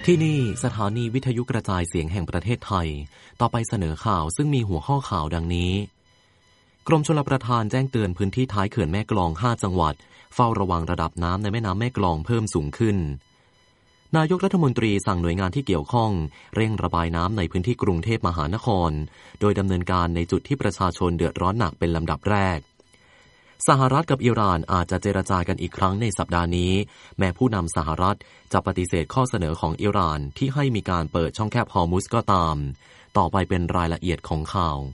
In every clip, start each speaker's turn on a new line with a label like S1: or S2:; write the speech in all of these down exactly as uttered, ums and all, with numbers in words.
S1: ที่นี่สถานีวิทยุกระจายเสียงแห่งประเทศไทยต่อไปเสนอข่าวซึ่งมีหัวข้อข่าวดังนี้กรมชลประทานแจ้งเตือนพื้นที่ท้ายเขื่อนแม่กลองห้าจังหวัดเฝ้าระวังระดับน้ำในแม่น้ำแม่กลองเพิ่มสูงขึ้นนายกรัฐมนตรีสั่งหน่วยงานที่เกี่ยวข้องเร่งระบายน้ำในพื้นที่กรุงเทพมหานครโดยดำเนินการในจุดที่ประชาชนเดือดร้อนหนักเป็นลำดับแรกสหรัฐกับอิหร่านอาจจะเจรจากันอีกครั้งในสัปดาห์นี้แม้ผู้นำสหรัฐจะปฏิเสธข้อเสนอของอิหร่านที่ให้มีการเปิดช่องแคบฮอร์มุซก็ตามต่อไปเป็นรายละเอียดของข่าว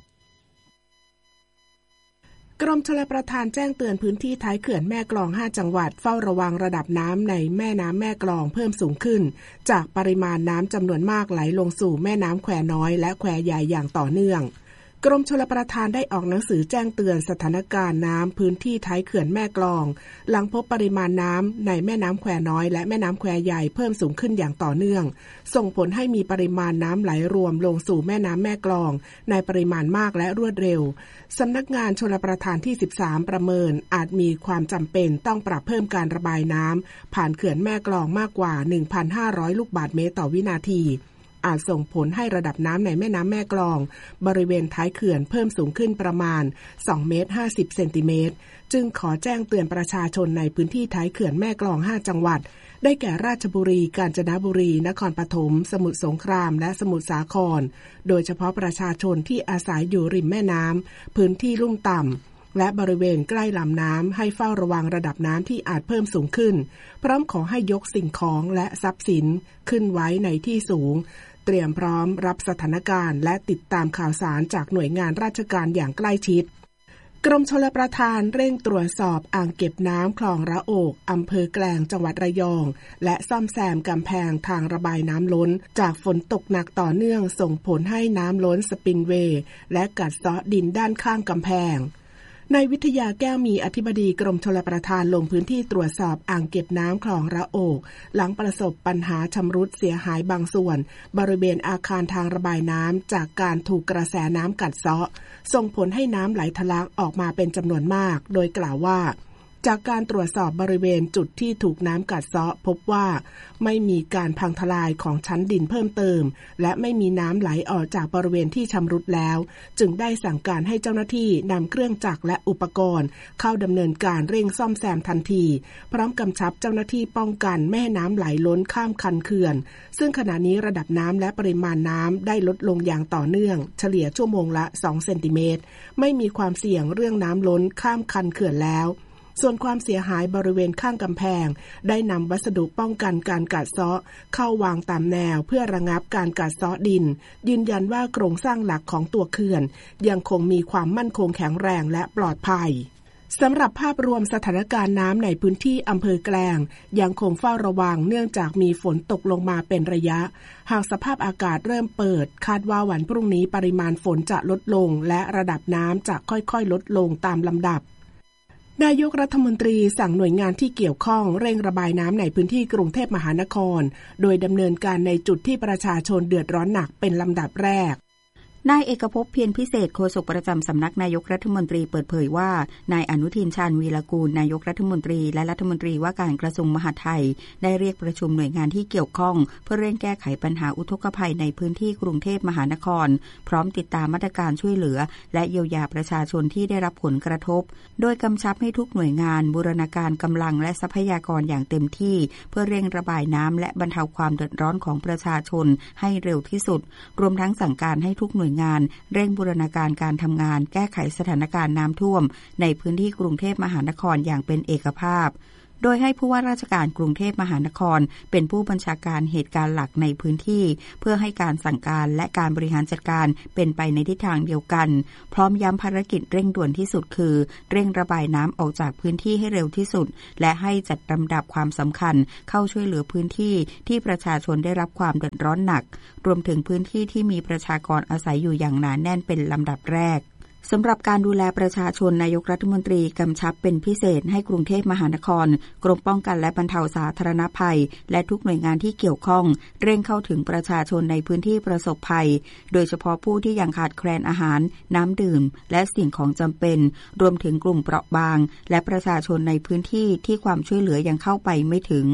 S2: กรมชลประทานแจ้งเตือนพื้นที่ท้ายเขื่อนแม่กลองห้าจังหวัดเฝ้าระวังระดับน้ำในแม่น้ำแม่กลองเพิ่มสูงขึ้นจากปริมาณน้ำจำนวนมากไหลลงสู่แม่น้ำแควน้อยและแควใหญ่อย่างต่อเนื่องกรมชลประทานได้ออกหนังสือแจ้งเตือนสถานการณ์น้ำพื้นที่ท้ายเขื่อนแม่กลองหลังพบปริมาณน้ำในแม่น้ำแควน้อยและแม่น้ำแควใหญ่เพิ่มสูงขึ้นอย่างต่อเนื่องส่งผลให้มีปริมาณน้ำไหลรวมลงสู่แม่น้ำแม่กลองในปริมาณมากและรวดเร็วสำนักงานชลประทานที่สิบสามประเมินอาจมีความจำเป็นต้องปรับเพิ่มการระบายน้ำผ่านเขื่อนแม่กลองมากกว่า หนึ่งพันห้าร้อย ลูกบาศก์เมตรต่อวินาทีอาจส่งผลให้ระดับน้ำในแม่น้ำแม่กลองบริเวณท้ายเขื่อนเพิ่มสูงขึ้นประมาณสองเมตรห้าสิบเซนติเมตรจึงขอแจ้งเตือนประชาชนในพื้นที่ท้ายเขื่อนแม่กลองห้าจังหวัดได้แก่ราชบุรีกาญจนบุรีนครปฐมสมุทรสงครามและสมุทรสาครโดยเฉพาะประชาชนที่อาศัยอยู่ริมแม่น้ำพื้นที่ลุ่มต่ำและบริเวณใกล้ลำน้ำให้เฝ้าระวังระดับน้ำที่อาจเพิ่มสูงขึ้นพร้อมขอให้ยกสิ่งของและทรัพย์สินขึ้นไว้ในที่สูงเตรียมพร้อมรับสถานการณ์และติดตามข่าวสารจากหน่วยงานราชการอย่างใกล้ชิดกรมชลประทานเร่งตรวจสอบอ่างเก็บน้ำคลองระโอกอำเภอแกลงจังหวัดระยองและซ่อมแซมกำแพงทางระบายน้ำล้นจากฝนตกหนักต่อเนื่องส่งผลให้น้ำล้นสปินเวย์และกัดเซาะดินด้านข้างกำแพงนายวิทยาแก้วมีอธิบดีกรมชลประทานลงพื้นที่ตรวจสอบอ่างเก็บน้ำคลองระโอกหลังประสบปัญหาชำรุดเสียหายบางส่วนบริเวณอาคารทางระบายน้ำจากการถูกกระแสน้ำกัดเซาะส่งผลให้น้ำไหลทะลักออกมาเป็นจำนวนมากโดยกล่าวว่าจากการตรวจสอบบริเวณจุดที่ถูกน้ำกัดเซาะพบว่าไม่มีการพังทลายของชั้นดินเพิ่มเติมและไม่มีน้ำไหลออกจากบริเวณที่ชำรุดแล้วจึงได้สั่งการให้เจ้าหน้าที่นำเครื่องจักรและอุปกรณ์เข้าดำเนินการเร่งซ่อมแซมทันทีพร้อมกำชับเจ้าหน้าที่ป้องกันไม่ให้น้ำไหลล้นข้ามคันเขื่อนซึ่งขณะนี้ระดับน้ำและปริมาณน้ำได้ลดลงอย่างต่อเนื่องเฉลี่ยชั่วโมงละสองเซนติเมตรไม่มีความเสี่ยงเรื่องน้ำล้นข้ามคันเขื่อนแล้วส่วนความเสียหายบริเวณข้างกำแพงได้นำวัสดุป้องกันการกัดเซาะเข้าวางตามแนวเพื่อระงับการกัดเซาะดินยืนยันว่าโครงสร้างหลักของตัวเขื่อนยังคงมีความมั่นคงแข็งแรงและปลอดภัยสำหรับภาพรวมสถานการณ์น้ำในพื้นที่อำเภอแกลงยังคงเฝ้าระวังเนื่องจากมีฝนตกลงมาเป็นระยะหากสภาพอากาศเริ่มเปิดคาดว่าวันพรุ่งนี้ปริมาณฝนจะลดลงและระดับน้ำจะค่อยๆลดลงตามลำดับนายกรัฐมนตรีสั่งหน่วยงานที่เกี่ยวข้องเร่งระบายน้ำในพื้นที่กรุงเทพมหานครโดยดำเนินการในจุดที่ประชาชนเดือดร้อนหนักเป็นลำดับแรกนายเอกภพเพียรพิเศษโฆษกประจำสำนักนายกรัฐมนตรีเปิดเผยว่านายอนุทินชาญวีรกูลนายกรัฐมนตรีและรัฐมนตรีว่าการกระทรวงมหาดไทยได้เรียกประชุมหน่วยงานที่เกี่ยวข้องเพื่อเร่งแก้ไขปัญหาอุทกภัยในพื้นที่กรุงเทพมหานครพร้อมติดตามมาตรการช่วยเหลือและเยียวยาประชาชนที่ได้รับผลกระทบโดยกำชับให้ทุกหน่วยงานบูรณาการกำลังและทรัพยากรอย่างเต็มที่เพื่อเร่งระบายน้ำและบรรเทาความเดือดร้อนของประชาชนให้เร็วที่สุดรวมทั้งสั่งการให้ทุกหน่วยงานเร่งบูรณาการการทำงานแก้ไขสถานการณ์น้ำท่วมในพื้นที่กรุงเทพมหานครอย่างเป็นเอกภาพโดยให้ผู้ว่าราชการกรุงเทพมหานครเป็นผู้บัญชาการเหตุการณ์หลักในพื้นที่เพื่อให้การสั่งการและการบริหารจัดการเป็นไปในทิศทางเดียวกันพร้อมย้ำภารกิจเร่งด่วนที่สุดคือเร่งระบายน้ำออกจากพื้นที่ให้เร็วที่สุดและให้จัดลำดับความสำคัญเข้าช่วยเหลือพื้นที่ที่ประชาชนได้รับความเดือดร้อนหนักรวมถึงพื้นที่ที่มีประชากรอาศัยอยู่อย่างหนาแน่นเป็นลำดับแรก สำหรับการดูแลประชาชนนายกรัฐมนตรีกำชับเป็นพิเศษให้กรุงเทพมหานครกรมป้องกันและบรรเทาสาธารณภัยและทุกหน่วยงานที่เกี่ยวข้องเร่งเข้าถึงประชาชนในพื้นที่ประสบภัยโดยเฉพาะผู้ที่ยังขาดแคลนอาหารน้ำดื่มและสิ่งของจำเป็นรวมถึงกลุ่มเปราะบางและประชาชนในพื้นที่ที่ความช่วยเหลือยังเข้าไปไม่ถึง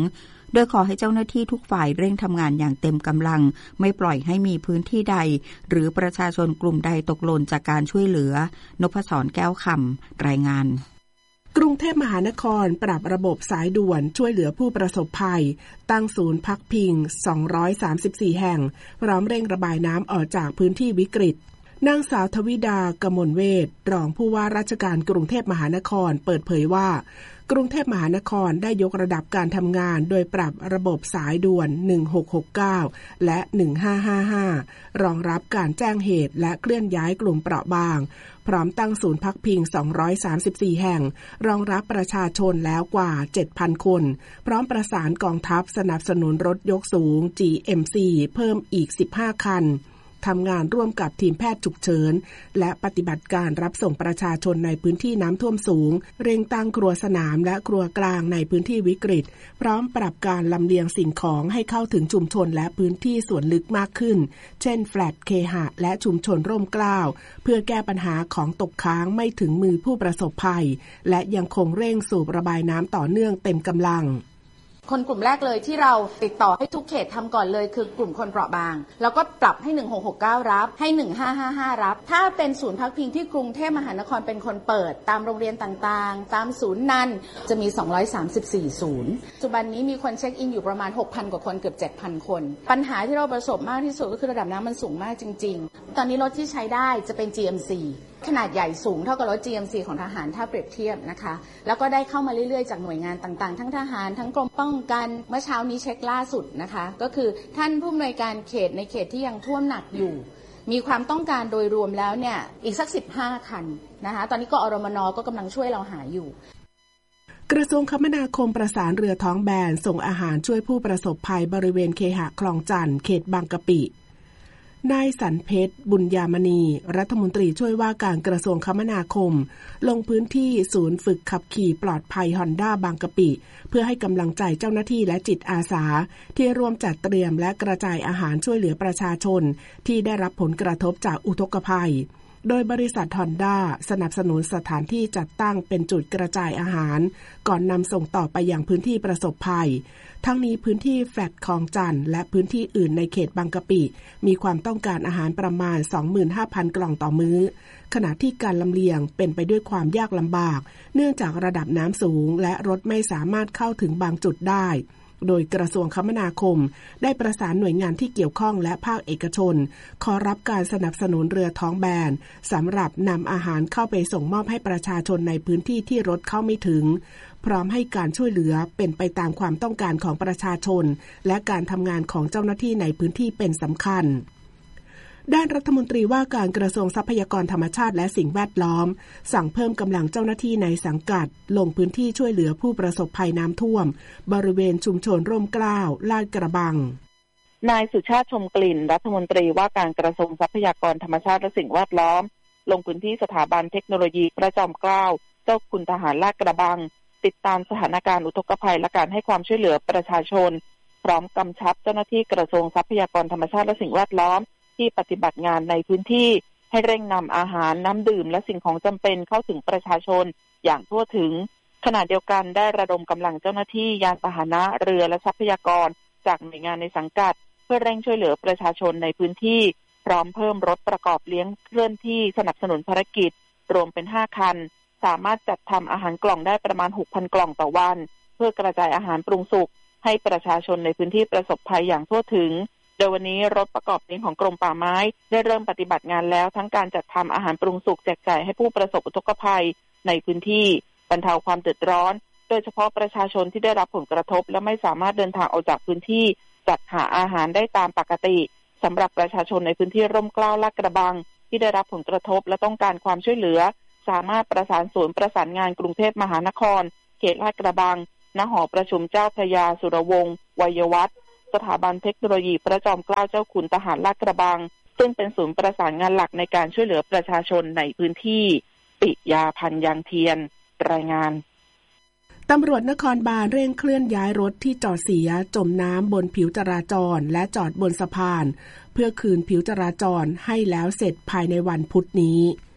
S3: โดยขอให้เจ้าหน้าที่ทุกฝ่ายเร่งทำงานอย่างเต็มกำลังไม่ปล่อยให้มีพื้นที่ใดหรือประชาชนกลุ่มใดตกหล่นจากการช่วยเหลือนพศรแก้วคำรายงาน
S2: กรุงเทพมหานครปรับระบบสายด่วนช่วยเหลือผู้ประสบภัยตั้งศูนย์พักพิงสองร้อยสามสิบสี่แห่งพร้อมเร่งระบายน้ำออกจากพื้นที่วิกฤตนางสาวทวิดากมลเวชรองผู้ว่าราชการกรุงเทพมหานครเปิดเผยว่ากรุงเทพมหานครได้ยกระดับการทำงานโดยปรับระบบสายด่วนหนึ่งหกหกเก้าและหนึ่งห้าห้าห้ารองรับการแจ้งเหตุและเคลื่อนย้ายกลุ่มเปราะบางพร้อมตั้งศูนย์พักพิงสองร้อยสามสิบสี่แห่งรองรับประชาชนแล้วกว่า เจ็ดพัน คนพร้อมประสานกองทัพสนับสนุนรถยกสูง จี เอ็ม ซี เพิ่มอีกสิบห้าคันทำงานร่วมกับทีมแพทย์ฉุกเฉินและปฏิบัติการรับส่งประชาชนในพื้นที่น้ำท่วมสูงเร่งตั้งครัวสนามและครัวกลางในพื้นที่วิกฤตพร้อมปรับการลำเลียงสิ่งของให้เข้าถึงชุมชนและพื้นที่ส่วนลึกมากขึ้นเช่นแฟลตเคหะและชุมชนร่มเกล้าเพื่อแก้ปัญหาของตกค้างไม่ถึงมือผู้ประสบภัยและยังคงเร่งสูบระบายน้ำต่อเนื่องเต็มกำลัง
S4: คนกลุ่มแรกเลยที่เราติดต่อให้ทุกเขตทำก่อนเลยคือกลุ่มคนเปราะบางแล้วก็ปรับให้หนึ่งหกหกเก้ารับให้หนึ่งห้าห้าห้ารับถ้าเป็นศูนย์พักพิงที่กรุงเทพมหานครเป็นคนเปิดตามโรงเรียนต่างๆตามศูนย์นั้นจะมีสองร้อยสามสิบสี่ศูนย์ปัจจุบันนี้มีคนเช็คอินอยู่ประมาณ หกพัน กว่าคนเกือบ เจ็ดพัน คนปัญหาที่เราประสบมากที่สุดก็คือระดับน้ำมันสูงมากจริงๆตอนนี้รถที่ใช้ได้จะเป็น จี เอ็ม ซี ขนาดใหญ่สูงเท่ากับรถ จี เอ็ม ซี ของทหารถ้าเปรียบเทียบนะคะแล้วก็ได้เข้ามาเรื่อยๆจากหน่วยงานต่างๆทั้งทหารทั้งกรมป้องกันเมื่อเช้านี้เช็คล่าสุดนะคะก็คือท่านผู้อำนวยการเขตในเขตที่ยังท่วมหนักอยู่มีความต้องการโดยรวมแล้วเนี่ยอีกสักสิบห้าคันนะคะตอนนี้กอรมนก็กำลังช่วยเราหาอยู่
S2: กระทรวงคมนาคมประสานเรือท้องแบนส่งอาหารช่วยผู้ประสบภัยบริเวณเคหะคลองจันทน์เขตบางกะปินายสันเพชรบุญยามณีรัฐมนตรีช่วยว่าการกระทรวงคมนาคมลงพื้นที่ศูนย์ฝึกขับขี่ปลอดภัยฮอนด้าบางกะปิเพื่อให้กำลังใจเจ้าหน้าที่และจิตอาสาที่ร่วมจัดเตรียมและกระจายอาหารช่วยเหลือประชาชนที่ได้รับผลกระทบจากอุทกภัยโดยบริษัทฮอนด้าสนับสนุนสถานที่จัดตั้งเป็นจุดกระจายอาหารก่อนนำส่งต่อไปยังพื้นที่ประสบภัยทั้งนี้พื้นที่แฟลตคลองจันทน์และพื้นที่อื่นในเขตบางกะปิมีความต้องการอาหารประมาณ สองหมื่นห้าพัน กล่องต่อมื้อขณะที่การลำเลียงเป็นไปด้วยความยากลำบากเนื่องจากระดับน้ำสูงและรถไม่สามารถเข้าถึงบางจุดได้โดยกระทรวงคมนาคมได้ประสานหน่วยงานที่เกี่ยวข้องและภาคเอกชนขอรับการสนับสนุนเรือท้องแบนสำหรับนำอาหารเข้าไปส่งมอบให้ประชาชนในพื้นที่ที่รถเข้าไม่ถึงพร้อมให้การช่วยเหลือเป็นไปตามความต้องการของประชาชนและการทำงานของเจ้าหน้าที่ในพื้นที่เป็นสำคัญด้านรัฐมนตรีว่าการกระทรวงทรัพยากรธรรมชาติและสิ่งแวดล้อมสั่งเพิ่มกำลังเจ้าหน้าที่ในสังกัดลงพื้นที่ช่วยเหลือผู้ประสบภัยน้ำท่วมบริเวณชุมชนร่มเกล้าลาดกระบัง
S5: นายสุชาติชมกลิ่นรัฐมนตรีว่าการกระทรวงทรัพยากรธรรมชาติและสิ่งแวดล้อมลงพื้นที่สถาบันเทคโนโลยีพระจอมเกล้าเจ้าคุณทหารลาดกระบังติดตามสถานการณ์อุทกภัยและการให้ความช่วยเหลือประชาชนพร้อมกำชับเจ้าหน้าที่กระทรวงทรัพยากรธรรมชาติและสิ่งแวดล้อมที่ปฏิบัติงานในพื้นที่ให้เร่งนำอาหารน้ำดื่มและสิ่งของจำเป็นเข้าถึงประชาชนอย่างทั่วถึงขณะเดียวกันได้ระดมกำลังเจ้าหน้าที่ยานพาหนะเรือและทรัพยากรจากหน่วยงานในสังกัดเพื่อเร่งช่วยเหลือประชาชนในพื้นที่พร้อมเพิ่มรถประกอบเลี้ยงเคลื่อนที่สนับสนุนภารกิจรวมเป็นห้าคันสามารถจัดทำอาหารกล่องได้ประมาณ หกพัน กล่องต่อวันเพื่อกระจายอาหารปรุงสุกให้ประชาชนในพื้นที่ประสบภัยอย่างทั่วถึงโดยวันนี้รถประกอบเลี้ยงของกรมป่าไม้ได้เริ่มปฏิบัติงานแล้วทั้งการจัดทำอาหารปรุงสุกแจกจ่ายให้ผู้ประสบอุทกภัยในพื้นที่บรรเทาความเดือดร้อนโดยเฉพาะประชาชนที่ได้รับผลกระทบและไม่สามารถเดินทางออกจากพื้นที่จัดหาอาหารได้ตามปกติสำหรับประชาชนในพื้นที่ร่มเกล้าลาดกระบังที่ได้รับผลกระทบและต้องการความช่วยเหลือสามารถประสานศูนย์ประสานงานกรุงเทพมหานครเขตลาดกระบังณหอประชุมเจ้าพระยาสุรวงศ์วัยวัฒน์สถาบันเทคโนโลยีพระจอมเกล้าเจ้าขุนทหารลาดกระบังซึ่งเป็นศูนย์ประสานงานหลักในการช่วยเหลือประชาชนในพื้นที่ปิยาพันธ์ยางเทียนรายงาน
S2: ตำรวจนครบาลเร่งเคลื่อนย้ายรถที่จอดเสียจมน้ำบนผิวจราจรและจอดบนสะพานเพื่อคืนผิวจราจรให้แล้วเสร็จภายในวันพุธนี้ผ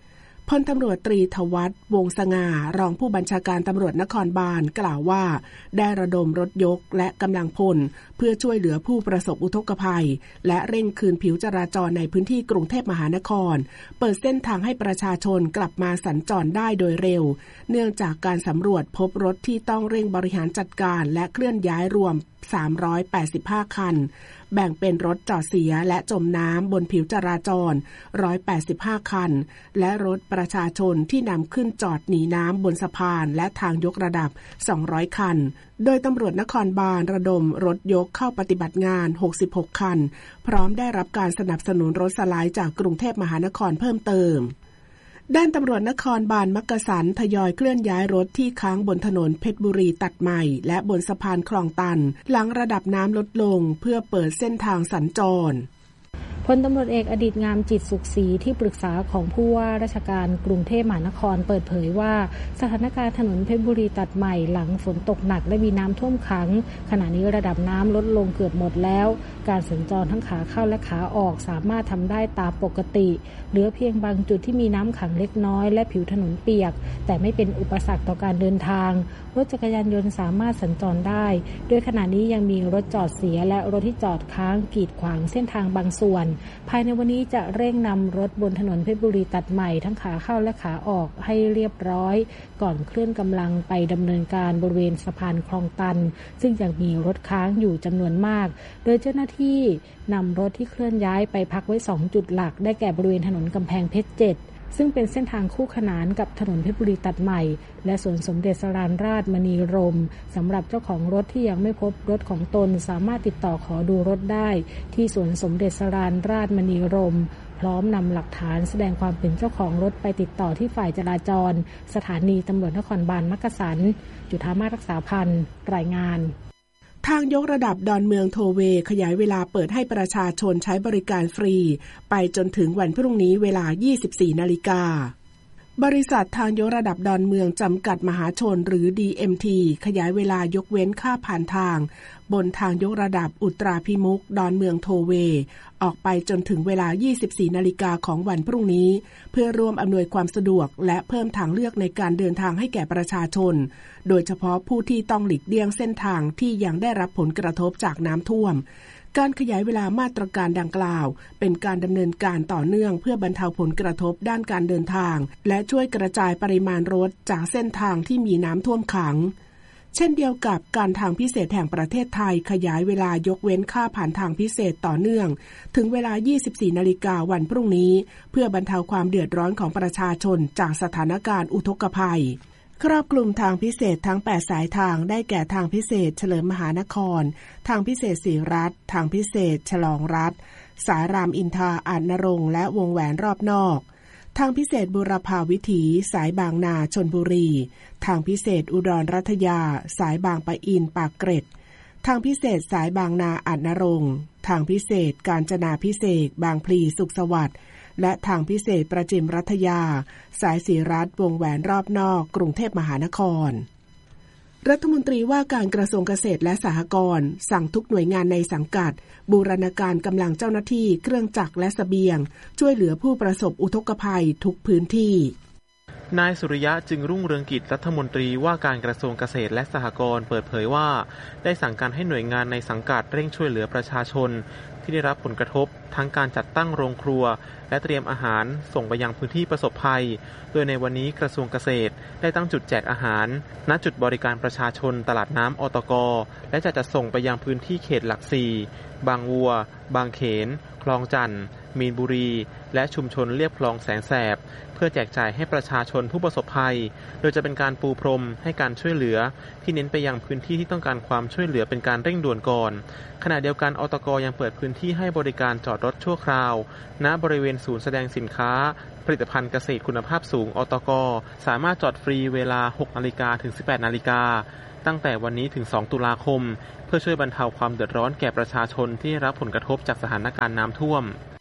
S2: พลตำรวจตรีทวัฒน์วงศ์สง่ารองผู้บัญชาการตำรวจนครบาลกล่าวว่าได้ระดมรถยกและกำลังพลเพื่อช่วยเหลือผู้ประสบอุทกภัยและเร่งคืนผิวจราจรในพื้นที่กรุงเทพมหานครเปิดเส้นทางให้ประชาชนกลับมาสัญจรได้โดยเร็วเนื่องจากการสำรวจพบรถที่ต้องเร่งบริหารจัดการและเคลื่อนย้ายรวมสามร้อยแปดสิบห้าคันแบ่งเป็นรถจอดเสียและจมน้ำบนผิวจราจรหนึ่งร้อยแปดสิบห้าคันและรถประชาชนที่นำขึ้นจอดหนีน้ำบนสะพานและทางยกระดับสองร้อยคันโดยตำรวจนครบาลระดมรถยกเข้าปฏิบัติงานหกสิบหกคันพร้อมได้รับการสนับสนุนรถสไลด์จากกรุงเทพมหานครเพิ่มเติมด้านตำรวจนครบาลมักกะสันทยอยเคลื่อนย้ายรถที่ค้างบนถนนเพชรบุรีตัดใหม่และบนสะพานคลองตันหลังระดับน้ำลดลงเพื่อเปิดเส้นทางสัญจร
S6: พลตำรวจเอกอดิษฐ์งามจิตสุขศรีที่ปรึกษาของผู้ว่าราชการกรุงเทพมหานครเปิดเผยว่าสถานการณ์ถนนเพชรบุรีตัดใหม่หลังฝนตกหนักและมีน้ำท่วมขังขณะนี้ระดับน้ำลดลงเกือบหมดแล้วการสัญจรทั้งขาเข้าและขาออกสามารถทำได้ตามปกติเหลือเพียงบางจุดที่มีน้ำขังเล็กน้อยและผิวถนนเปียกแต่ไม่เป็นอุปสรรคต่อการเดินทางรถจักรยานยนต์สามารถสัญจรได้โดยขณะนี้ยังมีรถจอดเสียและรถที่จอดค้างกีดขวางเส้นทางบางส่วนภายในวันนี้จะเร่งนำรถบนถนนเพชรบุรีตัดใหม่ทั้งขาเข้าและขาออกให้เรียบร้อยก่อนเคลื่อนกำลังไปดำเนินการบริเวณสะพานคลองตันซึ่งยังมีรถค้างอยู่จำนวนมากโดยเจ้าหน้าที่นำรถที่เคลื่อนย้ายไปพักไว้สองจุดหลักได้แก่บริเวณถนนกำแพงเพชรเจ็ดซึ่งเป็นเส้นทางคู่ขนานกับถนนเพชรบุรีตัดใหม่และสวนสมเด็จสราญราชมณีรมย์สำหรับเจ้าของรถที่ยังไม่พบรถของตนสามารถติดต่อขอดูรถได้ที่สวนสมเด็จสราญราชมณีรมย์พร้อมนำหลักฐานแสดงความเป็นเจ้าของรถไปติดต่อที่ฝ่ายจราจรสถานีตำรวจนครบาลมักกะสันจุฑามาศรักษาพันธ์รายงาน
S2: ทางยกระดับดอนเมืองโทเวขยายเวลาเปิดให้ประชาชนใช้บริการฟรีไปจนถึงวันพรุ่งนี้เวลา ยี่สิบสี่นาฬิกาบริษัททางยกระดับดอนเมืองจำกัดมหาชนหรือ ดี เอ็ม ที ขยายเวลายกเว้นค่าผ่านทางบนทางยกระดับอุตราพิมุขดอนเมืองโทเวออกไปจนถึงเวลา ยี่สิบสี่นาฬิกาของวันพรุ่งนี้เพื่อร่วมอำนวยความสะดวกและเพิ่มทางเลือกในการเดินทางให้แก่ประชาชนโดยเฉพาะผู้ที่ต้องหลีกเลี่ยงเส้นทางที่ยังได้รับผลกระทบจากน้ำท่วมการขยายเวลามาตรการดังกล่าวเป็นการดำเนินการต่อเนื่องเพื่อบรรเทาผลกระทบด้านการเดินทางและช่วยกระจายปริมาณรถจากเส้นทางที่มีน้ำท่วมขังเช่นเดียวกับการทางพิเศษแห่งประเทศไทยขยายเวลายกเว้นค่าผ่านทางพิเศษต่อเนื่องถึงเวลา ยี่สิบสี่นาฬิกาวันพรุ่งนี้เพื่อบรรเทาความเดือดร้อนของประชาชนจากสถานการณ์อุทกภัยครอบคลุมทางพิเศษทั้งแปดสายทางได้แก่ทางพิเศษเฉลิมมหานครทางพิเศษศรีรัตน์ทางพิเศษฉลองรัฐสายรามอินทราอาจนรงค์และวงแหวนรอบนอกทางพิเศษบุรพาวิถีสายบางนาชลบุรีทางพิเศษอุดรรัตยาสายบางปะอินปากเกร็ดทางพิเศษสายบางนาอาจนรงค์ทางพิเศษกาญจนาภิเษกบางพลีสุขสวัสดิ์และทางพิเศษประจิมรัตยาสายศรีรัตน์วงแหวนรอบนอกกรุงเทพมหานครรัฐมนตรีว่าการกระทรวงเกษตรและสหกรณ์สั่งทุกหน่วยงานในสังกัดบูรณาการกำลังเจ้าหน้าที่เครื่องจักรและเสบียงช่วยเหลือผู้ประสบอุทกภัยทุกพื้นที่
S7: นายสุริยะจึงรุ่งเรืองกิจรัฐมนตรีว่าการกระทรวงเกษตรและสหกรณ์เปิดเผยว่าได้สั่งการให้หน่วยงานในสังกัดเร่งช่วยเหลือประชาชนที่ได้รับผลกระทบทั้งการจัดตั้งโรงครัวและเตรียมอาหารส่งไปยังพื้นที่ประสบภัยโดยในวันนี้กระทรวงเกษตรได้ตั้งจุดแจกอาหารณจุดบริการประชาชนตลาดน้ำอตกและจะจัดส่งไปยังพื้นที่เขตหลักสี่บางวัวบางเขนคลองจันทน์มีนบุรีและชุมชนเลียบคลองแสนแสบเพื่อแจกจ่ายให้ประชาชนผู้ประสบภัยโดยจะเป็นการปูพรมให้การช่วยเหลือที่เน้นไปยังพื้นที่ที่ต้องการความช่วยเหลือเป็นการเร่งด่วนก่อนขณะเดียวกันอตกยังเปิดพื้นที่ให้บริการจอดรถชั่วคราวณบริเวณศูนย์แสดงสินค้าผลิตภัณฑ์เกษตรคุณภาพสูงอตกสามารถจอดฟรีเวลา หกนาฬิกา ถึง สิบแปดนาฬิกาตั้งแต่วันนี้ถึงสองตุลาคมเพื่อช่วยบรรเทาความเดือดร้อนแก่ประชาชนที่ได้รับผลกระทบจากสถานการณ์น้ำท่วม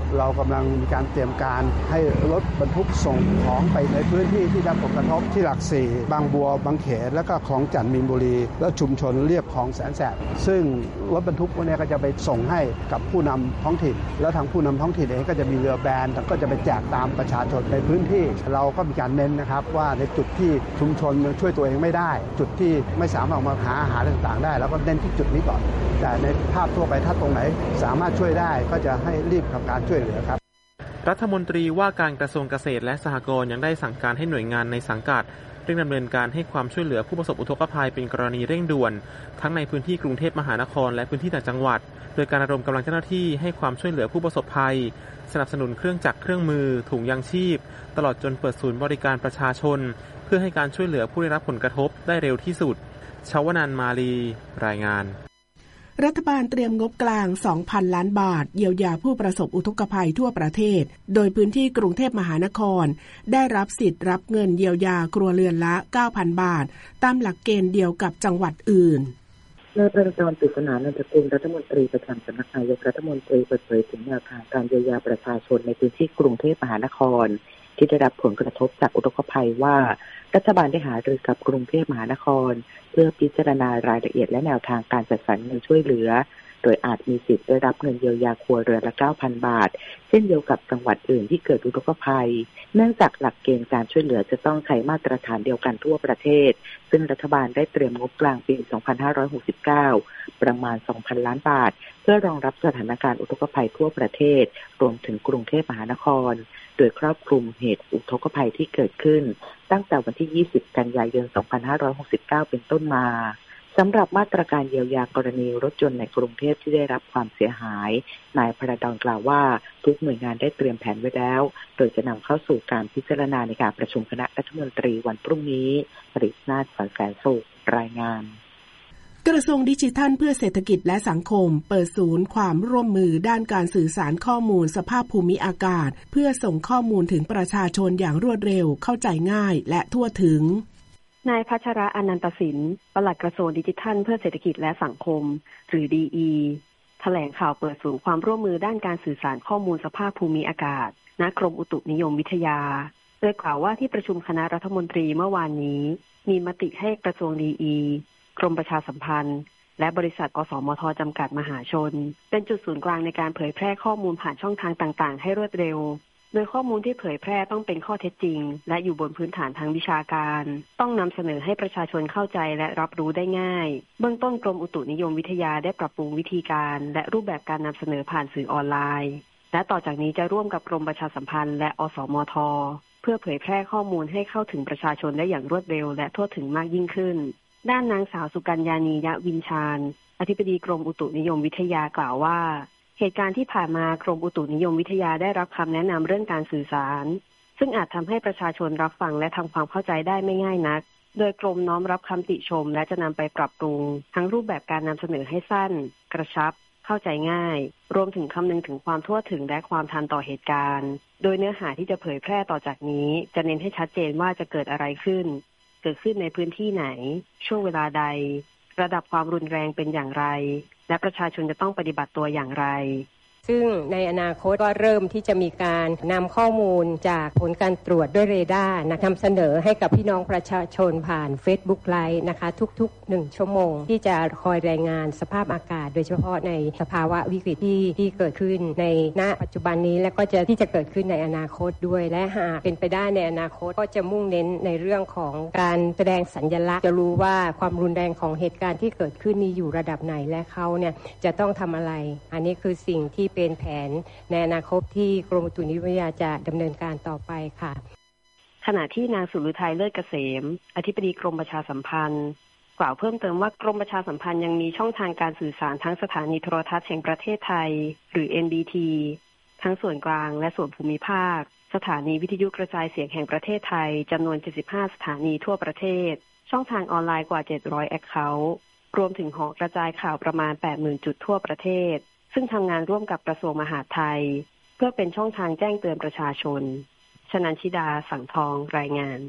S8: เรากำลังมีการเตรียมการให้รถบรรทุกส่งของไปในพื้นที่ที่ได้รับผลกระทบที่หลักสี่บางบัวบางเขนและก็คลองจันทน์มีนบุรีและชุมชนเรียบคลองแสนแสบซึ่งรถบรรทุกพวกนี้ก็จะไปส่งให้กับผู้นำท้องถิ่นแล้วทางผู้นำท้องถิ่นเองก็จะมีเรือแบนก็จะไปแจกตามประชาชนในพื้นที่เราก็มีการเน้นนะครับว่าในจุดที่ชุมชนยังช่วยตัวเองไม่ได้จุดที่ไม่สามารถออกมาหาอาหารต่างๆได้แล้วก็เน้นที่จุดนี้ก่อนแต่ในภาพทั่วไปถ้าตรงไหนสามารถช่วยได้ก็จะให้รีบทำการช่วยเหลือครับ
S7: รัฐมนตรีว่าการกระทรวงเกษตรและสหกรณ์ยังได้สั่งการให้หน่วยงานในสังกัดเร่งดำเนินการให้ความช่วยเหลือผู้ประสบอุทกภัยเป็นกรณีเร่งด่วนทั้งในพื้นที่กรุงเทพมหานครและพื้นที่ต่างจังหวัดโดยการระดมกำลังเจ้าหน้าที่ให้ความช่วยเหลือผู้ประสบภัยสนับสนุนเครื่องจักรเครื่องมือถุงยางชีพตลอดจนเปิดศูนย์บริการประชาชนเพื่อให้การช่วยเหลือผู้ได้รับผลกระทบได้เร็วที่สุดชวนันท์ มาลีรายงาน
S2: รัฐบาลเตรียมงบกลาง สองพัน ล้านบาทเยียวยาผู้ประสบอุทกภัยทั่วประเทศโดยพื้นที่กรุงเทพมหานครได้รับสิทธิ์รับเงินเยียวยาครัวเรือนละ เก้าพัน บาทตามหลักเกณฑ์เดียวกับจังหวัดอื่น
S9: นายประกรณ์ ปริศนานันทกุลรัฐมนตรีประจำสำนักนายกรัฐมนตรีเปิดเผยถึงแนวทางการเยียวยาประชาชนในพื้นที่กรุงเทพมหานครที่ได้รับผลกระทบจากอุทกภัยว่ารัฐบาลได้หารือกับกรุงเทพมหานครเพื่อพิจารณารายละเอียดและแนวทางการจัดสรรเงินช่วยเหลือโดยอาจมีสิทธิ์ได้รับเงินเยียวยาครัวเรือนละ เก้าพัน บาทเช่นเดียวกับจังหวัดอื่นที่เกิดอุทกภัยเนื่องจากหลักเกณฑ์การช่วยเหลือจะต้องใช้มาตรฐานเดียวกันทั่วประเทศซึ่งรัฐบาลได้เตรียมงบกลางปี สองพันห้าร้อยหกสิบเก้า ประมาณ สองพัน ล้านบาทเพื่อรองรับสถานการณ์อุทกภัยทั่วประเทศรวมถึงกรุงเทพมหานครโดยครอบคลุมเหตุอุทกภัยที่เกิดขึ้นตั้งแต่วันที่ ยี่สิบ กันยายน สองพันห้าร้อยหกสิบเก้า เป็นต้นมาสำหรับมาตรการเยียวยากรณีรถยนต์ในกรุงเทพที่ได้รับความเสียหายนายพระดอนกล่าวว่าทุกหน่วยงานได้เตรียมแผนไว้แล้วโดยจะนำเข้าสู่การพิจารณาในการประชุมคณะรัฐมนตรีวันพรุ่งนี้ปริศนาถ สันแสนสุขรายงาน
S2: กระทรวงดิจิทัลเพื่อเศรษฐกิจและสังคมเปิดศูนย์ความร่วมมือด้านการสื่อสารข้อมูลสภาพภูมิอากาศเพื่อส่งข้อมูลถึงประชาชนอย่างรวดเร็วเข้าใจง่ายและทั่วถึง
S10: นายพัชระอนันตสินปลัดกระทรวงดิจิทัลเพื่อเศรษฐกิจและสังคมหรือ ดี อี แถลงข่าวเปิดศูนย์ความร่วมมือด้านการสื่อสารข้อมูลสภาพภูมิอากาศณกรมอุตุนิยมวิทยาโดยกล่าวว่าที่ประชุมคณะรัฐมนตรีเมื่อวานนี้มีมติให้กระทรวง ดี อี กรมประชาสัมพันธ์และบริษัทอสมทจำกัดมหาชนเป็นจุดศูนย์กลางในการเผยแพร่ข้อมูลผ่านช่องทางต่างๆให้รวดเร็วโดยข้อมูลที่เผยแพร่ต้องเป็นข้อเท็จจริงและอยู่บนพื้นฐานทางวิชาการต้องนำเสนอให้ประชาชนเข้าใจและรับรู้ได้ง่ายเบื้องต้นกรมอุตุนิยมวิทยาได้ปรับปรุงวิธีการและรูปแบบการนำเสนอผ่านสื่อออนไลน์และต่อจากนี้จะร่วมกับกรมประชาสัมพันธ์และอสมทเพื่อเผยแพร่ข้อมูลให้เข้าถึงประชาชนได้อย่างรวดเร็วและทั่วถึงมากยิ่งขึ้นด้านนางสาวสุกัญญานียะวินชาญอธิบดีกรมอุตุนิยมวิทยากล่าวว่าเหตุการณ์ที่ผ่านมากรมอุตุนิยมวิทยาได้รับคำแนะนำเรื่องการสื่อสารซึ่งอาจทำให้ประชาชนรับฟังและทำความเข้าใจได้ไม่ง่ายนักโดยกรมน้อมรับคำติชมและจะนำไปปรับปรุงทั้งรูปแบบการนำเสนอให้สั้นกระชับเข้าใจง่ายรวมถึงคำนึงถึงความทั่วถึงและความทันต่อเหตุการณ์โดยเนื้อหาที่จะเผยแพร่ต่อจากนี้จะเน้นให้ชัดเจนว่าจะเกิดอะไรขึ้นเกิดขึ้นในพื้นที่ไหนช่วงเวลาใดระดับความรุนแรงเป็นอย่างไรและประชาชนจะต้องปฏิบัติตัวอย่างไร
S11: ซึ่งในอนาคตก็เริ่มที่จะมีการนำข้อมูลจากผลการตรวจด้วยเรดาร์นำเสนอให้กับพี่น้องประชาชนผ่าน Facebook Live นะคะทุกๆหนึ่งชั่วโมงที่จะคอยรายงานสภาพอากาศโดยเฉพาะในสภาวะวิกฤตที่ที่เกิดขึ้นในณปัจจุบันนี้และก็จะที่จะเกิดขึ้นในอนาคตด้วยและหากเป็นไปได้ในอนาคตก็จะมุ่งเน้นในเรื่องของการแสดงสัญลักษณ์จะรู้ว่าความรุนแรงของเหตุการณ์ที่เกิดขึ้นนี้อยู่ระดับไหนและเขาเนี่ยจะต้องทำอะไรอันนี้คือสิ่งที่เป็นแผนในอนาคตที่กรมอุตุนิยมวิทยาจะดำเนินการต่อไปค่ะ
S10: ขณะที่นางสุรุทัยเลิศเกษมอธิบดีกรมประชาสัมพันธ์กล่าวเพิ่มเติมว่ากรมประชาสัมพันธ์ยังมีช่องทางการสื่อสารทั้งสถานีโทรทัศน์แห่งประเทศไทยหรือ เอ็น บี ที ทั้งส่วนกลางและส่วนภูมิภาคสถานีวิทยุกระจายเสียงแห่งประเทศไทยจำนวนเจ็ดสิบห้าสถานีทั่วประเทศช่องทางออนไลน์กว่าเจ็ดร้อยแอคเคาท์รวมถึงหอกระจายข่าวประมาณ แปดหมื่น จุดทั่วประเทศซึ่งทำงานร่วมกับกระทรวงมหาดไทยเพื่อเป็นช่องทางแจ้งเตือนประชาชนชนันชิดาสังทองรายงาน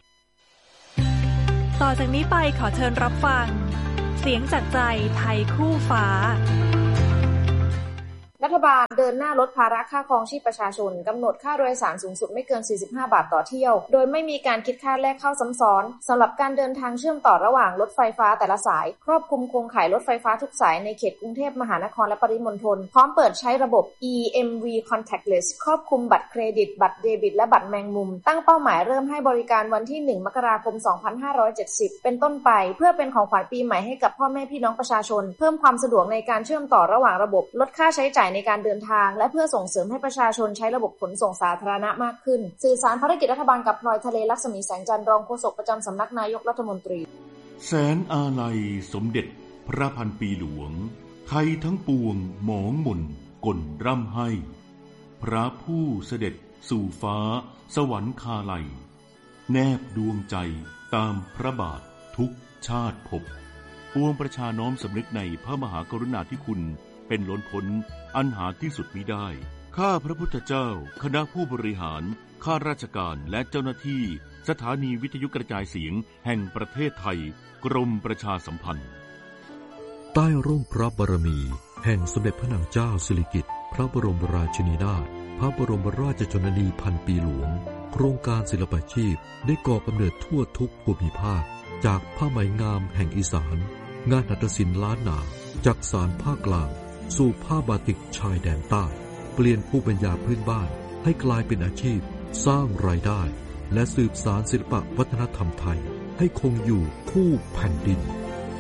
S12: ต่อจากนี้ไปขอเชิญรับฟังเสียงจากใจไทยคู่ฟ้า
S13: ณรัฐบาลเดินหน้าลดภาระค่าครองชีพประชาชนกำหนดค่าโดยสารสูงสุดไม่เกินสี่สิบห้าบาทต่อเที่ยวโดยไม่มีการคิดค่าแลกเข้าซ้ำซ้อนสำหรับการเดินทางเชื่อมต่อระหว่างรถไฟฟ้าแต่ละสายครอบคลุมโครงข่ายรถไฟฟ้าทุกสายในเขตกรุงเทพมหานครและปริมณฑลพร้อมเปิดใช้ระบบ อี เอ็ม วี Contactless ครอบคลุมบัตรเครดิตบัตรเดบิตและบัตรแมงมุมตั้งเป้าหมายเริ่มให้บริการวันที่หนึ่งมกราคมสองพันห้าร้อยเจ็ดสิบเป็นต้นไปเพื่อเป็นของขวัญปีใหม่ให้กับพ่อแม่พี่น้องประชาชนเพิ่มความสะดวกในการเชื่อมต่อระหว่างระบบลดค่าใช้จ่ายในการเดินทางและเพื่อส่งเสริมให้ประชาชนใช้ระบบขนส่งสาธารณะมากขึ้นสื่อสารภารกิจรัฐบาลกับพลอยทะเลลักษมีแสงจันทร์รองโฆษกประจำสำนักนายกรัฐมนตรี
S14: แสนอาลัยสมเด็จพระพันปีหลวงไทยทั้งปวงหมองหม่นก่นร่ำให้พระผู้เสด็จสู่ฟ้าสวรรคาลัยแนบดวงใจตามพระบาททุกชาติภพปวงประชาน้อมสำนึกในพระมหากรุณาธิคุณเป็นล้นพ้นอันหาที่สุดมิได้ข้าพระพุทธเจ้าคณะผู้บริหารข้าราชการและเจ้าหน้าที่สถานีวิทยุกระจายเสียงแห่งประเทศไทยกรมประชาสัมพันธ์
S15: ใต้ร่มพระบารมีแห่งสมเด็จพระนางเจ้าสิริกิติ์พระบรมราชินีนาถพระบรมราชชนนีพันปีหลวงโครงการศิลปาชีพได้ก่อกำเนิดทั่วทุกภูมิภาคจากผ้าไหมงามแห่งอีสานงานหัตถศิลป์ล้านนาจากสารภาคกลางสู่ผ้าบาติกชายแดนใต้เปลี่ยนภูมิปัญญาพื้นบ้านให้กลายเป็นอาชีพสร้างรายได้และสืบสานศิลปวัฒนธรรมไทยให้คงอยู่คู่แผ่นดิน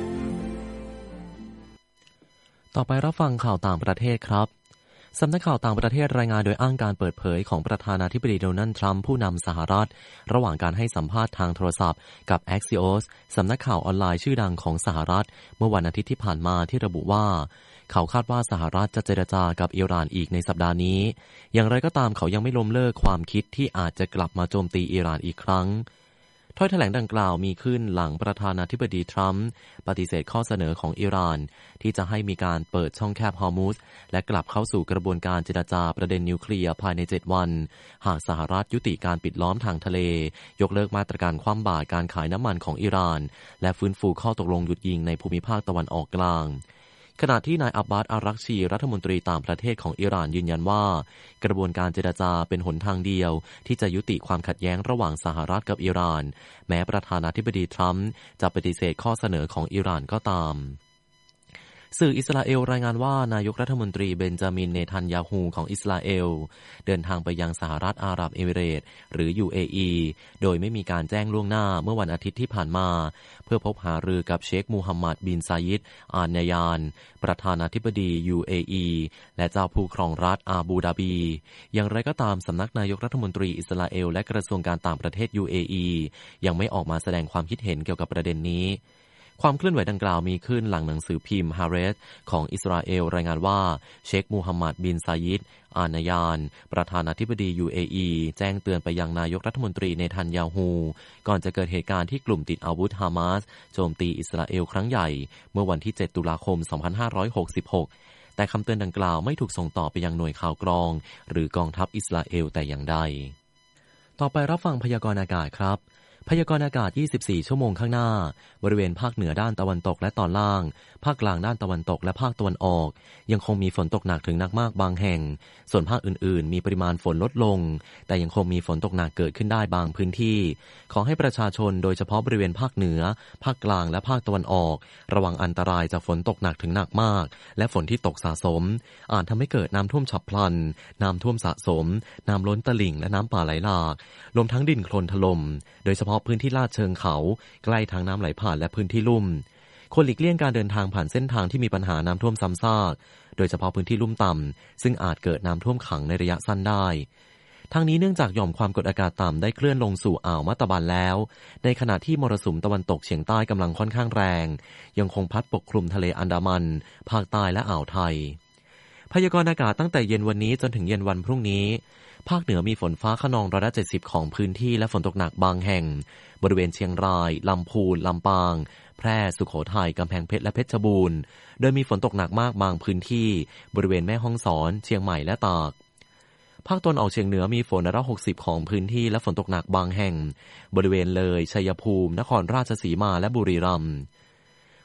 S1: ต่อไปรับฟังข่าวต่างประเทศครับสำนักข่าวต่างประเทศรายงานโดยอ้างการเปิดเผยของประธานาธิบดีโดนัลด์ทรัมป์ผู้นำสหรัฐระหว่างการให้สัมภาษณ์ทางโทรศัพท์กับ Axios สำนักข่าวออนไลน์ชื่อดังของสหรัฐเมื่อวันอาทิตย์ที่ผ่านมาที่ระบุว่าเขาคาดว่าสหรัฐจะเจรจากับอิหร่านอีกในสัปดาห์นี้อย่างไรก็ตามเขายังไม่ล้มเลิกความคิดที่อาจจะกลับมาโจมตีอิหร่านอีกครั้งถ้อยแถลงดังกล่าวมีขึ้นหลังประธานาธิบดีทรัมป์ปฏิเสธข้อเสนอของอิหร่านที่จะให้มีการเปิดช่องแคบฮอร์มุซและกลับเข้าสู่กระบวนการเจรจาประเด็นนิวเคลียร์ภายในเจ็ดวันหากสหรัฐยุติการปิดล้อมทางทะเลยกเลิกมาตรการคว่ำบาตรการขายน้ำมันของอิหร่านและฟื้นฟูข้อตกลงหยุดยิงในภูมิภาคตะวันออกกลางขณะที่นายอับบาส อารักชีรัฐมนตรีต่างประเทศของอิหร่านยืนยันว่ากระบวนการเจรจาเป็นหนทางเดียวที่จะยุติความขัดแย้งระหว่างสหรัฐกับอิหร่านแม้ประธานาธิบดีทรัมป์จะปฏิเสธข้อเสนอของอิหร่านก็ตามสื่ออิสราเอลรายงานว่านายกรัฐมนตรีเบนจามินเนทันยาฮูของอิสราเอลเดินทางไปยังสหรัฐอาหรับเอมิเรตส์หรือ ยู เอ อี โดยไม่มีการแจ้งล่วงหน้าเมื่อวันอาทิตย์ที่ผ่านมาเพื่อพบหารือกับเชคมูฮัมหมัดบินซายิดอาลนายานประธานาธิบดี ยู เอ อี และเจ้าผู้ครองรัฐอาบูดาบีอย่างไรก็ตามสำนักนายกรัฐมนตรีอิสราเอลและกระทรวงการต่างประเทศ ยู เอ อี ยังไม่ออกมาแสดงความคิดเห็นเกี่ยวกับประเด็นนี้ความเคลื่อนไหวดังกล่าวมีขึ้นหลังหนังสือพิมพ์ฮาเรสของอิสราเอลรายงานว่าเชคมูฮัมหมัดบินซายิดอาลนายานประธานาธิบดี ยู เอ อี แจ้งเตือนไปยังนายกรัฐมนตรีเนทันยาฮูก่อนจะเกิดเหตุการณ์ที่กลุ่มติดอาวุธฮามาสโจมตีอิสราเอลครั้งใหญ่เมื่อวันที่เจ็ดตุลาคมสองพันห้าร้อยหกสิบหกแต่คำเตือนดังกล่าวไม่ถูกส่งต่อไปยังหน่วยข่าวกรองหรือกองทัพอิสราเอลแต่อย่างใดต่อไปรับฟังพยากรณ์อากาศครับพยากรณ์อากาศยี่สิบสี่ชั่วโมงข้างหน้าบริเวณภาคเหนือด้านตะวันตกและตอนล่างภาคกลางด้านตะวันตกและภาคตะวันออกยังคงมีฝนตกหนักถึงหนักมากบางแห่งส่วนภาคอื่นๆมีปริมาณฝนลดลงแต่ยังคงมีฝนตกหนักเกิดขึ้นได้บางพื้นที่ขอให้ประชาชนโดยเฉพาะบริเวณภาคเหนือภาคกลางและภาคตะวันออกระวังอันตรายจากฝนตกหนักถึงหนักมากและฝนที่ตกสะสมอาจทำให้เกิดน้ำท่วมฉับพลันน้ำท่วมสะสมน้ำล้นตลิ่งและน้ำป่าไหลหลากรวมทั้งดินโคลนถล่มโดยเฉพาะพื้นที่ลาดเชิงเขาใกล้ทางน้ำไหลผ่านและพื้นที่ลุ่มควรหลีกเลี่ยงการเดินทางผ่านเส้นทางที่มีปัญหาน้ำท่วมซ้ำซากโดยเฉพาะพื้นที่ลุ่มต่ำซึ่งอาจเกิดน้ำท่วมขังในระยะสั้นได้ทั้งนี้เนื่องจากหย่อมความกดอากาศต่ำได้เคลื่อนลงสู่อ่าวมัตตบันแล้วในขณะที่มรสุมตะวันตกเฉียงใต้กำลังค่อนข้างแรงยังคงพัดปกคลุมทะเลอันดามันภาคใต้และอ่าวไทยพยากรณ์อากาศตั้งแต่เย็นวันนี้จนถึงเย็นวันพรุ่งนี้ภาคเหนือมีฝนฟ้าคะนองร้อยละเจ็ดสิบของพื้นที่และฝนตกหนักบางแห่งบริเวณเชียงรายลำพูนลำปางแพร่สุโขทัยกำแพงเพชรและเพชรบูรณ์โดยมีฝนตกหนักมากบางพื้นที่บริเวณแม่ฮ่องสอนเชียงใหม่และตากภาคตะวันออกเฉียงเหนือมีฝนร้อยละหกสิบของพื้นที่และฝนตกหนักบางแห่งบริเวณเลยชัยภูมินครราชสีมาและบุรีรัมย์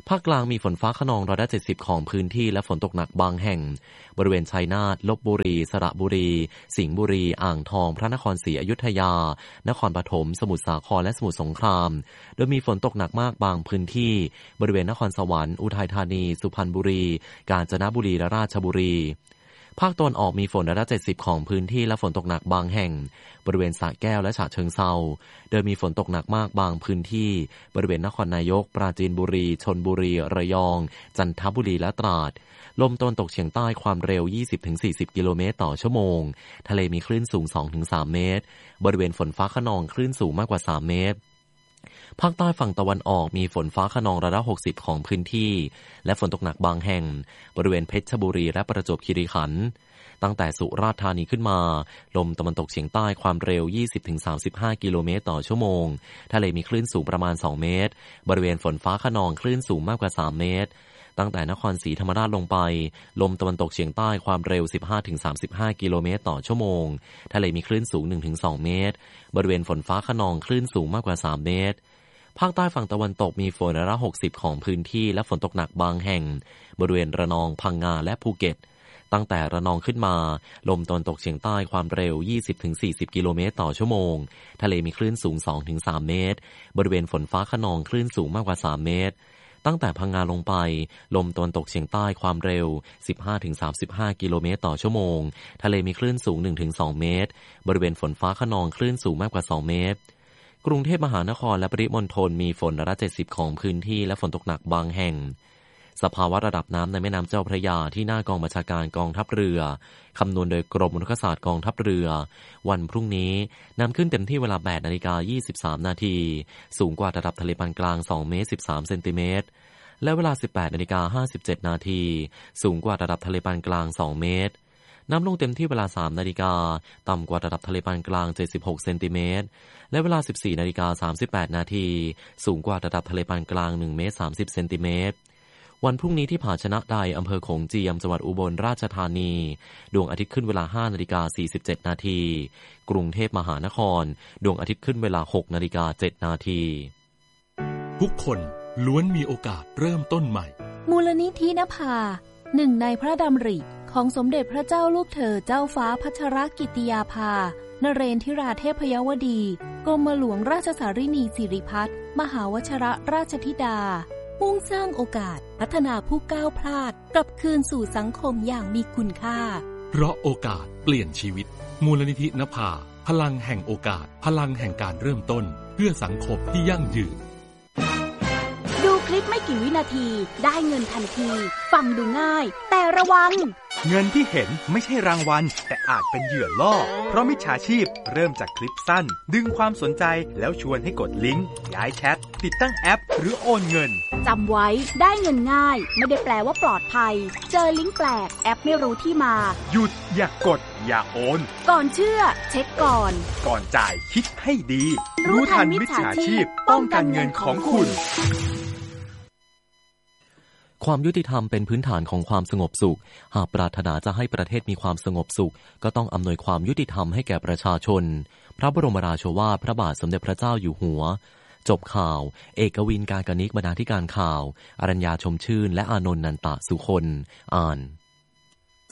S1: ภาคกลางมีฝนฟ้าคะนองร้อยละเจ็ดสิบของพื้นที่และฝนตกหนักบางแห่งบริเวณชัยนาทลพบุรีสระบุรีสิงห์บุรีอ่างทองพระนครศรีอยุธยานครปฐมสมุทรสาครและสมุทรสงครามโดยมีฝนตกหนักมากบางพื้นที่บริเวณนครสวรรค์อุทัยธานีสุพรรณบุรีกาญจนบุรีและราชบุรีภาคตะวันออกมีฝนร้อยละเจ็ดสิบของพื้นที่และฝนตกหนักบางแห่งบริเวณสระแก้วและฉะเชิงเทราโดยมีฝนตกหนักมากบางพื้นที่บริเวณนครนายกปราจีนบุรีชลบุรีระยองจันทบุรีและตราดลมตะวันตกเฉียงใต้ความเร็ว ยี่สิบถึงสี่สิบ กิโลเมตรต่อชั่วโมงทะเลมีคลื่นสูง สองถึงสาม เมตรบริเวณฝนฟ้าคะนองคลื่นสูงมากกว่าสามเมตรภาคใต้ฝั่งตะวันออกมีฝนฟ้าคะนองร้อยละหกสิบของพื้นที่และฝนตกหนักบางแห่งบริเวณเพชรบุรีและประจวบคีรีขันธ์ตั้งแต่สุราษฎร์ธานีขึ้นมาลมตะวันตกเฉียงใต้ความเร็ว ยี่สิบถึงสามสิบห้า กิโลเมตรต่อชั่วโมงทะเลมีคลื่นสูงประมาณสองเมตรบริเวณฝนฟ้าคะนองคลื่นสูงมากกว่าสามเมตรตั้งแต่นครศรีธรรมราชลงไปลมตะวันตกเฉียงใต้ความเร็ว สิบห้าถึงสามสิบห้า กิโลเมตรต่อชั่วโมงทะเลมีคลื่นสูง หนึ่งถึงสอง เมตรบริเวณฝนฟ้าคะนองคลื่นสูงมากกว่าสามเมตรภาคใต้ฝั่งตะวันตกมีฝนร้อยละหกสิบของพื้นที่และฝนตกหนักบางแห่งบริเวณระนองพังงาและภูเก็ตตั้งแต่ระนองขึ้นมาลมตะวันตกเฉียงใต้ความเร็ว ยี่สิบถึงสี่สิบ กิโลเมตรต่อชั่วโมงทะเลมีคลื่นสูง สองถึงสาม เมตรบริเวณฝนฟ้าคะนองคลื่นสูงมากกว่าสามเมตรตั้งแต่พังงาลงไปลมตะวันตกเฉียงใต้ความเร็ว สิบห้าถึงสามสิบห้า กิโลเมตรต่อชั่วโมงทะเลมีคลื่นสูง หนึ่งถึงสอง เมตรบริเวณฝนฟ้าคะนองคลื่นสูงมากกว่าสองเมตรกรุงเทพมหานครและปริมณฑลมีฝนร้อยละเจ็ดสิบของพื้นที่และฝนตกหนักบางแห่งสภาวะระดับน้ำในแม่น้ำเจ้าพระยาที่หน้ากองบัญชาการกองทัพเรือคำนวณโดยกรมอุทกศาสตร์กองทัพเรือวันพรุ่งนี้น้ำขึ้นเต็มที่เวลา แปดนาฬิกายี่สิบสาม นาทีสูงกว่าระดับทะเลปานกลางสองเมตรสิบสามเซนติเมตรและเวลา สิบแปดนาฬิกาห้าสิบเจ็ด นาทีสูงกว่าระดับทะเลปานกลางสองเมตรน้ำลงเต็มที่เวลา สามนาฬิกาต่ำกว่าระดับทะเลปานกลางเจ็ดสิบหกเซนติเมตรและเวลา สิบสี่นาฬิกาสามสิบแปด นาทีสูงกว่าระดับทะเลปานกลางหนึ่งเมตรสามสิบเซนติเมตรวันพรุ่งนี้ที่ผาชนะใดอำเภอโขงเจียมจังหวัดอุบลราชธานีดวงอาทิตย์ขึ้นเวลา ห้านาฬิกาสี่สิบเจ็ด นาทีกรุงเทพมหานครดวงอาทิตย์ขึ้นเวลา หกนาฬิกาเจ็ด นาที
S14: ทุกคนล้วนมีโอกาสเริ่มต้นใหม่
S12: มูลนิธินภาหนึ่งในพระดำริของสมเด็จพระเจ้าลูกเธอเจ้าฟ้าพัชรกิติยาภานเรนทิราเทพยวดีกรมหลวงราชสารินีสิริพัฒน์มหาวชรราชธิดามุ่งสร้างโอกาสพัฒนาผู้ก้าวพลาดกลับคืนสู่สังคมอย่างมีคุณค่า
S14: เพราะโอกาสเปลี่ยนชีวิตมูลนิธินภาพลังแห่งโอกาสพลังแห่งการเริ่มต้นเพื่อสังคมที่ยั่งยืน
S12: ดูคลิปไม่กี่วินาทีได้เงินทันทีฟังดูง่ายแต่ระวัง
S16: เงินที่เห็นไม่ใช่รางวัลแต่อาจเป็นเหยื่อล่อเพราะมิจฉาชีพเริ่มจากคลิปสั้นดึงความสนใจแล้วชวนให้กดลิงก์ย้ายแชทติดตั้งแอปหรือโอนเงิน
S12: จำไว้ได้เงินง่ายไม่ได้แปลว่าปลอดภัยเจอลิงก์แปลกแอปไม่รู้ที่มา
S16: หยุดอย่ากดอย่าโอน
S12: ก่อนเชื่อเช็คก่อน
S16: ก่อนจ่ายคิดให้ดีรู้ทันมิจฉาชีพป้องกันเงินของคุณ
S1: ความยุติธรรมเป็นพื้นฐานของความสงบสุขหากปรารถนาจะให้ประเทศมีความสงบสุขก็ต้องอำนวยความยุติธรรมให้แก่ประชาชนพระบรมราโชวาทพระบาทสมเด็จพระเจ้าอยู่หัวจบข่าวเอกวินการกนิกบรรณาธิการข่าวอรัญญาชมชื่นและอานนท์นันตะสุคนอ่าน